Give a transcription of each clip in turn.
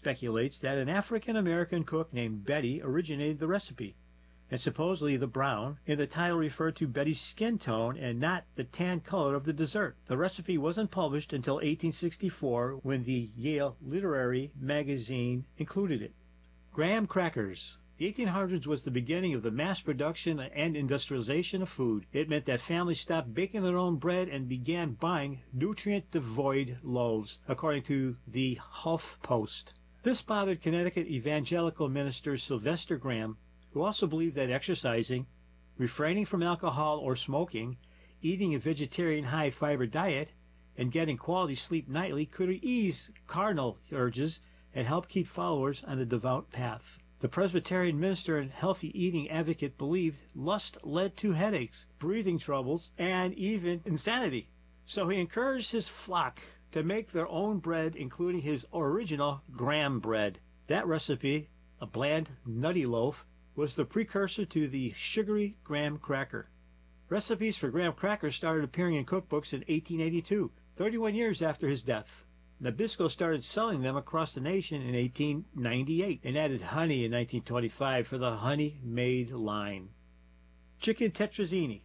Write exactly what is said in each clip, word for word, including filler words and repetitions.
speculates that an African-American cook named Betty originated the recipe, and supposedly the brown in the title referred to Betty's skin tone and not the tan color of the dessert. The recipe wasn't published until eighteen sixty-four when the Yale Literary Magazine included it. Graham crackers. The eighteen hundreds was the beginning of the mass production and industrialization of food. It meant that families stopped baking their own bread and began buying nutrient-devoid loaves, according to the Huff Post. This bothered Connecticut evangelical minister Sylvester Graham, who also believed that exercising, refraining from alcohol or smoking, eating a vegetarian high-fiber diet, and getting quality sleep nightly could ease cardinal urges and help keep followers on the devout path. The Presbyterian minister and healthy eating advocate believed lust led to headaches, breathing troubles, and even insanity. So he encouraged his flock to make their own bread, including his original Graham bread. That recipe, a bland, nutty loaf, was the precursor to the sugary graham cracker. Recipes for graham crackers started appearing in cookbooks in eighteen eighty-two, thirty-one years after his death. Nabisco started selling them across the nation in eighteen ninety-eight and added honey in nineteen twenty-five for the Honey Maid line. Chicken tetrazzini.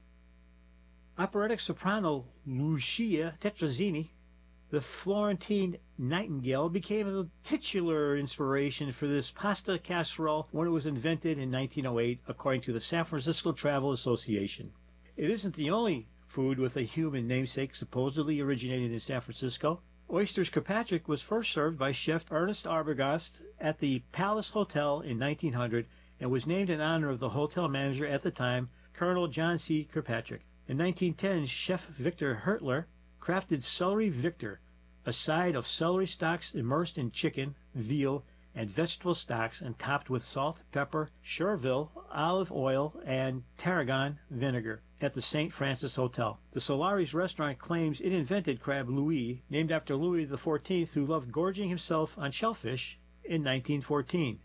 Operatic soprano Lucia Tetrazzini, the Florentine Nightingale, became the titular inspiration for this pasta casserole when it was invented in nineteen oh eight, according to the San Francisco Travel Association. It isn't the only food with a human namesake supposedly originated in San Francisco. Oysters Kirkpatrick was first served by Chef Ernest Arbogast at the Palace Hotel in nineteen hundred and was named in honor of the hotel manager at the time, Colonel John C. Kirkpatrick. In nineteen ten, Chef Victor Hertler crafted Celery Victor, a side of celery stalks immersed in chicken, veal, and vegetable stocks and topped with salt, pepper, Chervil, olive oil, and tarragon vinegar at the Saint Francis Hotel. The Solaris restaurant claims it invented Crab Louis, named after Louis the fourteenth, who loved gorging himself on shellfish, in nineteen fourteen.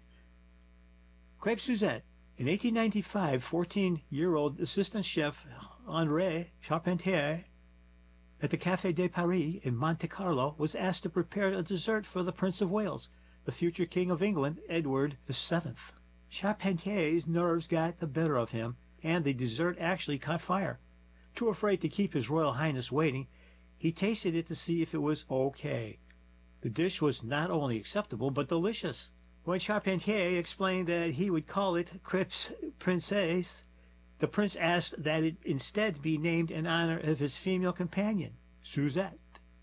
Crêpe Suzette. In eighteen ninety-five, fourteen-year-old assistant chef André Charpentier at the Café de Paris in Monte Carlo was asked to prepare a dessert for the Prince of Wales, the future King of England, Edward the seventh. Charpentier's nerves got the better of him, and the dessert actually caught fire. Too afraid to keep His Royal Highness waiting, he tasted it to see if it was okay. The dish was not only acceptable, but delicious. When Charpentier explained that he would call it Crêpes Princesse, the prince asked that it instead be named in honor of his female companion, Suzette.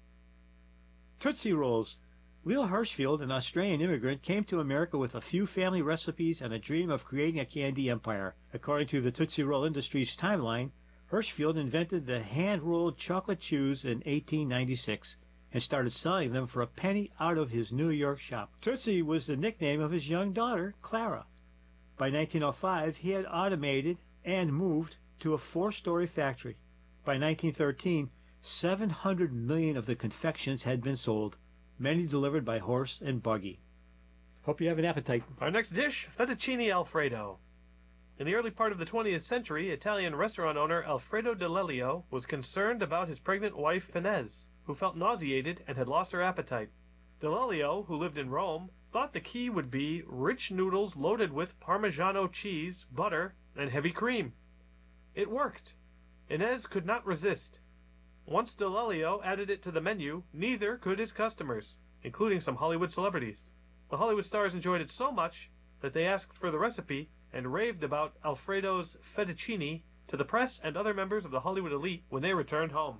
Tootsie Rolls. Leo Hirschfield, an Australian immigrant, came to America with a few family recipes and a dream of creating a candy empire. According to the Tootsie Roll industry's timeline, Hirschfield invented the hand-rolled chocolate chews in eighteen ninety-six and started selling them for a penny out of his New York shop. Tootsie was the nickname of his young daughter, Clara. By nineteen oh five, he had automated and moved to a four-story factory. By nineteen thirteen, seven hundred million of the confections had been sold, many delivered by horse and buggy. Hope you have an appetite. Our next dish, fettuccine alfredo. In the early part of the twentieth century, Italian restaurant owner Alfredo Di Lelio was concerned about his pregnant wife Finez, who felt nauseated and had lost her appetite. Di Lelio, who lived in Rome, thought the key would be rich noodles loaded with Parmigiano cheese, butter, and heavy cream. It worked. Inez could not resist. Once Di Lelio added it to the menu, neither could his customers, including some Hollywood celebrities. The Hollywood stars enjoyed it so much that they asked for the recipe and raved about Alfredo's fettuccine to the press and other members of the Hollywood elite when they returned home.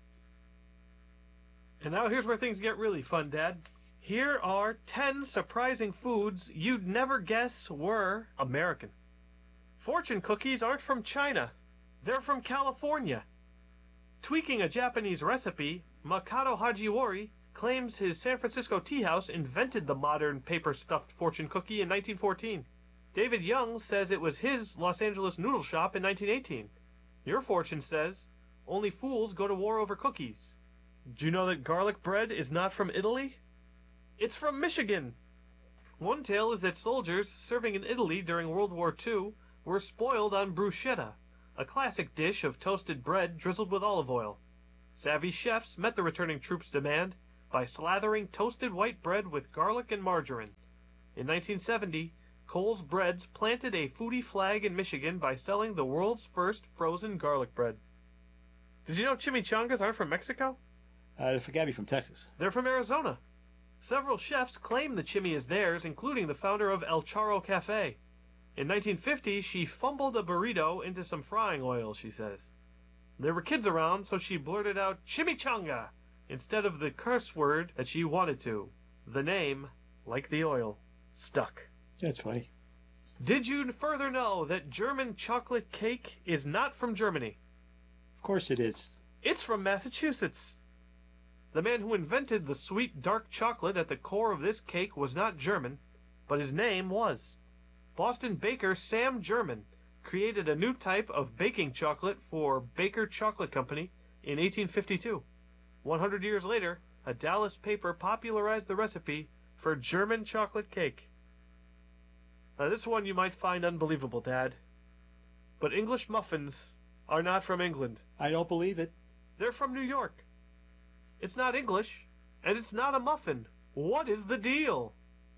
And now here's where things get really fun, Dad. Here are ten surprising foods you'd never guess were American. Fortune cookies aren't from China. They're from California. Tweaking a Japanese recipe, Makoto Hagiwari claims his San Francisco tea house invented the modern paper-stuffed fortune cookie in nineteen fourteen. David Young says it was his Los Angeles noodle shop in nineteen eighteen. Your fortune says, only fools go to war over cookies. Do you know that garlic bread is not from Italy? It's from Michigan. One tale is that soldiers serving in Italy during World War Two were spoiled on bruschetta, a classic dish of toasted bread drizzled with olive oil. Savvy chefs met the returning troops' demand by slathering toasted white bread with garlic and margarine. In nineteen seventy, Cole's Breads planted a foodie flag in Michigan by selling the world's first frozen garlic bread. Did you know chimichangas aren't from Mexico? Uh, they forgot me from Texas. They're from Arizona. Several chefs claim the chimi is theirs, including the founder of El Charro Cafe. In nineteen fifty, she fumbled a burrito into some frying oil, she says. There were kids around, so she blurted out chimichanga instead of the curse word that she wanted to. The name, like the oil, stuck. That's funny. Did you further know that German chocolate cake is not from Germany? Of course it is. It's from Massachusetts. The man who invented the sweet dark chocolate at the core of this cake was not German, but his name was. Boston baker Sam German created a new type of baking chocolate for Baker Chocolate Company in eighteen fifty-two. one hundred years later, a Dallas paper popularized the recipe for German chocolate cake. Now this one you might find unbelievable, Dad. But English muffins are not from England. I don't believe it. They're from New York. It's not English, and it's not a muffin. What is the deal?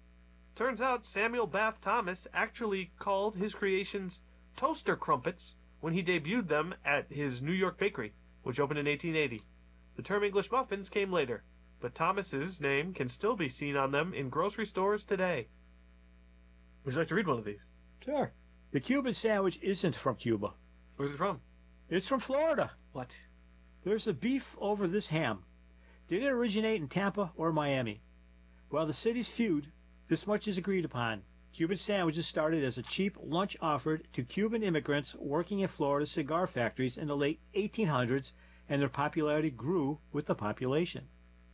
Turns out Samuel Bath Thomas actually called his creations toaster crumpets when he debuted them at his New York bakery, which opened in eighteen eighty. The term English muffins came later, but Thomas's name can still be seen on them in grocery stores today. Would you like to read one of these? Sure. The Cuban sandwich isn't from Cuba. Where's it from? It's from Florida. What? There's a beef over this ham. Did it originate in Tampa or Miami? While the cities feud, this much is agreed upon. Cuban sandwiches started as a cheap lunch offered to Cuban immigrants working in Florida cigar factories in the late eighteen hundreds, and their popularity grew with the population.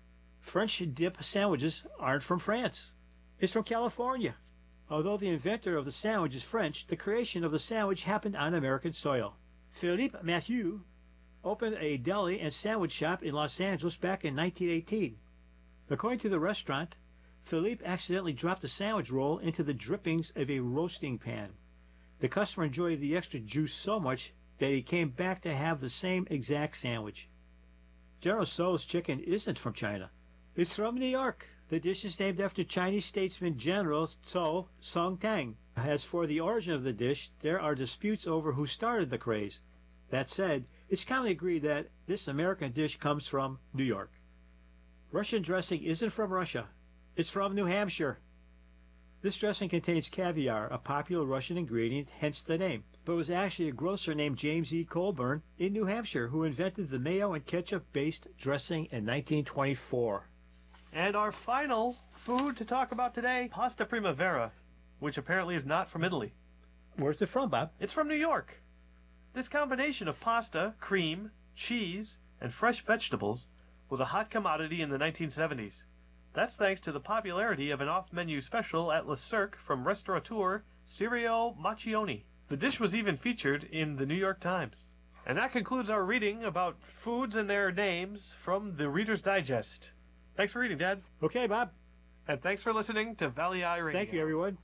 French dip sandwiches aren't from France. It's from California. Although the inventor of the sandwich is French, the creation of the sandwich happened on American soil. Philippe Mathieu opened a deli and sandwich shop in Los Angeles back in nineteen eighteen. According to the restaurant, Philippe accidentally dropped a sandwich roll into the drippings of a roasting pan. The customer enjoyed the extra juice so much that he came back to have the same exact sandwich. General Tso's chicken isn't from China. It's from New York. The dish is named after Chinese statesman General Tso Sung Tang. As for the origin of the dish, there are disputes over who started the craze. That said, it's commonly agreed that this American dish comes from New York. Russian dressing isn't from Russia. It's from New Hampshire. This dressing contains caviar, a popular Russian ingredient, hence the name. But it was actually a grocer named James E. Colburn in New Hampshire who invented the mayo and ketchup-based dressing in nineteen twenty-four. And our final food to talk about today, pasta primavera, which apparently is not from Italy. Where's it from, Bob? It's from New York. This combination of pasta, cream, cheese, and fresh vegetables was a hot commodity in the nineteen seventies. That's thanks to the popularity of an off-menu special at Le Cirque from restaurateur Sirio Macchioni. The dish was even featured in the New York Times. And that concludes our reading about foods and their names from the Reader's Digest. Thanks for reading, Dad. Okay, Bob. And thanks for listening to Valley Eye Radio. Thank you, everyone.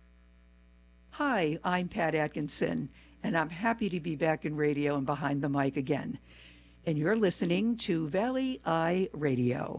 Hi, I'm Pat Atkinson, and I'm happy to be back in radio and behind the mic again. And you're listening to Valley Eye Radio.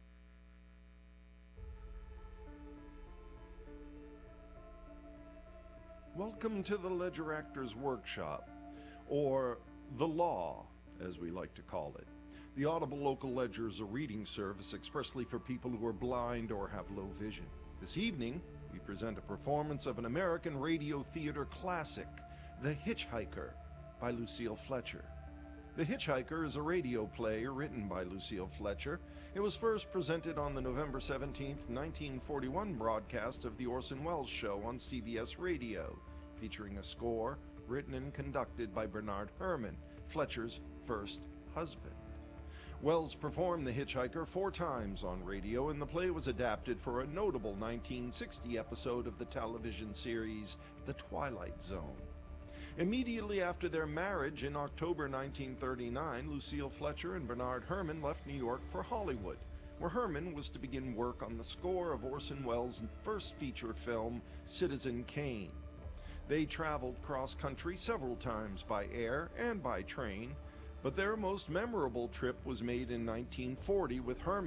Welcome to the Ledger Actors Workshop, or The Law, as we like to call it. The Audible Local Ledger is a reading service expressly for people who are blind or have low vision. This evening, we present a performance of an American radio theater classic, The Hitchhiker, by Lucille Fletcher. The Hitchhiker is a radio play written by Lucille Fletcher. It was first presented on the November seventeenth, nineteen forty-one broadcast of the Orson Welles Show on C B S Radio, featuring a score written and conducted by Bernard Herrmann, Fletcher's first husband. Wells performed The Hitchhiker four times on radio, and the play was adapted for a notable nineteen sixty episode of the television series The Twilight Zone. Immediately after their marriage in October nineteen thirty-nine, Lucille Fletcher and Bernard Herrmann left New York for Hollywood, where Herrmann was to begin work on the score of Orson Welles' first feature film, Citizen Kane. They traveled cross-country several times by air and by train, but their most memorable trip was made in nineteen forty with Herrmann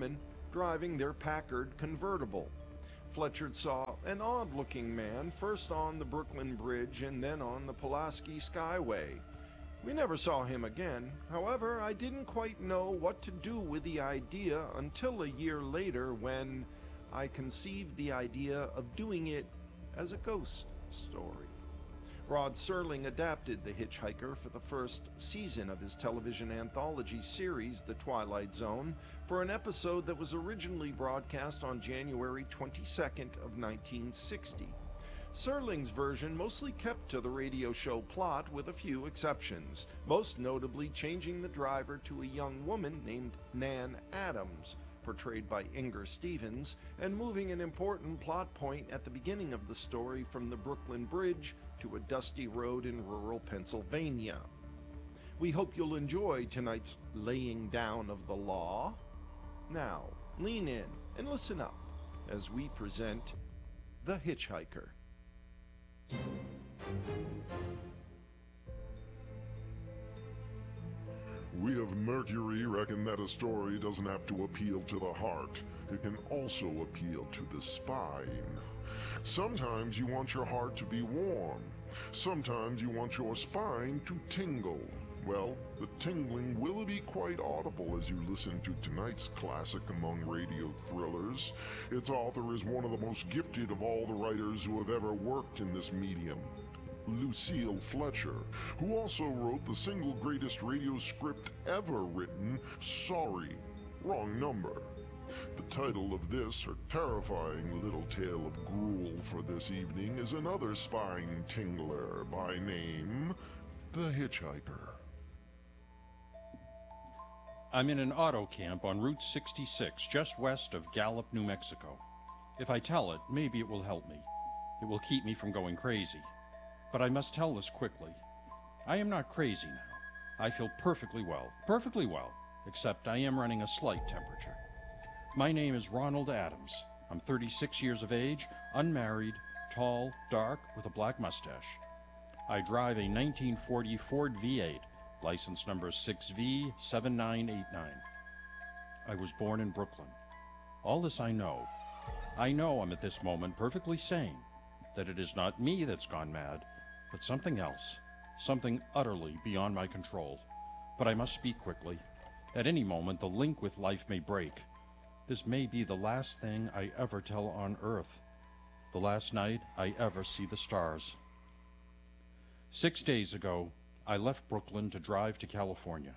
driving their Packard convertible. Fletcher saw an odd-looking man first on the Brooklyn Bridge and then on the Pulaski Skyway. We never saw him again. However, I didn't quite know what to do with the idea until a year later when I conceived the idea of doing it as a ghost story. Rod Serling adapted The Hitchhiker for the first season of his television anthology series, The Twilight Zone, for an episode that was originally broadcast on January twenty-second of nineteen sixty. Serling's version mostly kept to the radio show plot with a few exceptions, most notably changing the driver to a young woman named Nan Adams, portrayed by Inger Stevens, and moving an important plot point at the beginning of the story from the Brooklyn Bridge to a dusty road in rural Pennsylvania. We hope you'll enjoy tonight's laying down of the law. Now, lean in and listen up as we present The Hitchhiker. We of Mercury reckon that a story doesn't have to appeal to the heart. It can also appeal to the spine. Sometimes you want your heart to be warm. Sometimes you want your spine to tingle. Well, the tingling will be quite audible as you listen to tonight's classic among radio thrillers. Its author is one of the most gifted of all the writers who have ever worked in this medium, Lucille Fletcher, who also wrote the single greatest radio script ever written, Sorry, Wrong Number. The title of this, her terrifying little tale of gruel for this evening, is another spine tingler by name, The Hitchhiker. I'm in an auto camp on Route sixty-six, just west of Gallup, New Mexico. If I tell it, maybe it will help me. It will keep me from going crazy. But I must tell this quickly. I am not crazy now. I feel perfectly well, perfectly well, except I am running a slight temperature. My name is Ronald Adams. I'm thirty-six years of age, unmarried, tall, dark, with a black mustache. I drive a nineteen forty Ford V eight, license number six V seven nine eight nine. I was born in Brooklyn. All this I know. I know I'm at this moment perfectly sane, that it is not me that's gone mad, but something else, something utterly beyond my control. But I must speak quickly. At any moment, the link with life may break. This may be the last thing I ever tell on Earth, the last night I ever see the stars. Six days ago, I left Brooklyn to drive to California.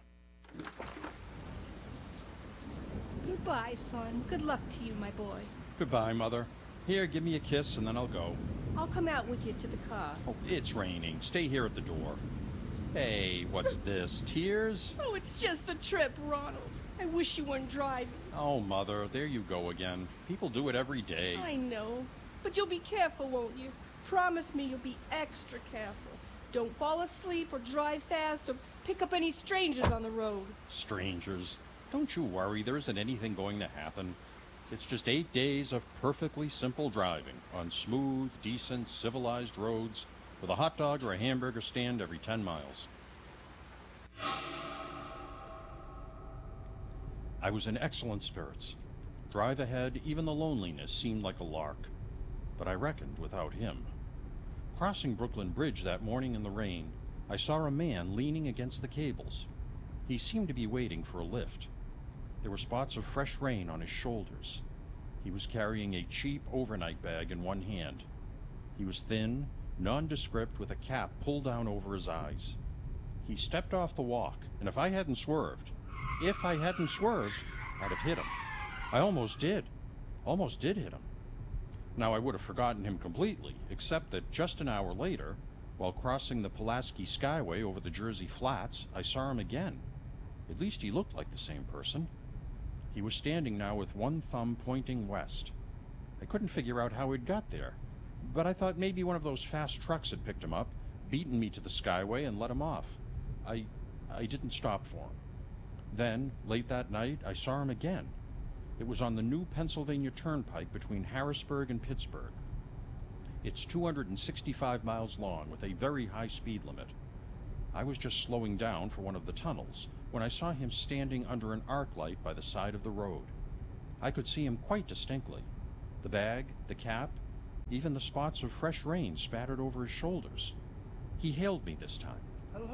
Goodbye, son. Good luck to you, my boy. Goodbye, Mother. Here, give me a kiss and then I'll go. I'll come out with you to the car. Oh, it's raining. Stay here at the door. Hey, what's this? Tears? Oh, it's just the trip, Ronald. I wish you weren't driving. Oh, Mother, there you go again. People do it every day. I know. But you'll be careful, won't you? Promise me you'll be extra careful. Don't fall asleep or drive fast or pick up any strangers on the road. Strangers? Don't you worry. There isn't anything going to happen. It's just eight days of perfectly simple driving on smooth, decent, civilized roads with a hot dog or a hamburger stand every ten miles. I was in excellent spirits. Drive ahead, even the loneliness seemed like a lark. But I reckoned without him. Crossing Brooklyn Bridge that morning in the rain, I saw a man leaning against the cables. He seemed to be waiting for a lift. There were spots of fresh rain on his shoulders. He was carrying a cheap overnight bag in one hand. He was thin, nondescript, with a cap pulled down over his eyes. He stepped off the walk, and if I hadn't swerved, if I hadn't swerved, I'd have hit him. I almost did. Almost did hit him. Now, I would have forgotten him completely, except that just an hour later, while crossing the Pulaski Skyway over the Jersey Flats, I saw him again. At least he looked like the same person. He was standing now with one thumb pointing west. I couldn't figure out how he'd got there, but I thought maybe one of those fast trucks had picked him up, beaten me to the Skyway, and let him off. I, I didn't stop for him. Then, late that night, I saw him again. It was on the new Pennsylvania Turnpike between Harrisburg and Pittsburgh. It's two hundred sixty-five miles long with a very high speed limit. I was just slowing down for one of the tunnels when I saw him standing under an arc light by the side of the road. I could see him quite distinctly. The bag, the cap, even the spots of fresh rain spattered over his shoulders. He hailed me this time. Hello!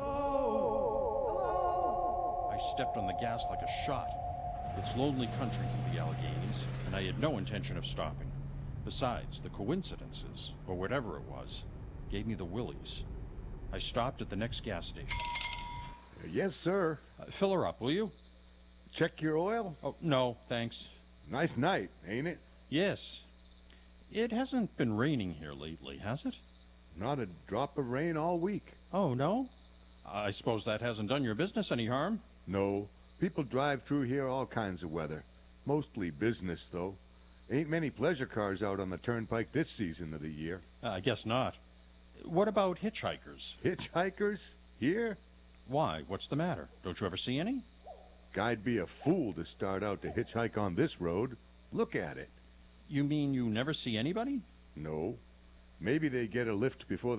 Hello! I stepped on the gas like a shot. It's lonely country through the Alleghenies, and I had no intention of stopping. Besides, the coincidences, or whatever it was, gave me the willies. I stopped at the next gas station. Yes, sir. Uh, fill her up, will you? Check your oil? Oh, no, thanks. Nice night, ain't it? Yes. It hasn't been raining here lately, has it? Not a drop of rain all week. Oh, no? I suppose that hasn't done your business any harm? No. People drive through here all kinds of weather. Mostly business, though. Ain't many pleasure cars out on the turnpike this season of the year. Uh, I guess not. What about hitchhikers? Hitchhikers? Here? Why? What's the matter? Don't you ever see any? Guy'd be a fool to start out to hitchhike on this road. Look at it. You mean you never see anybody? No. Maybe they get a lift before the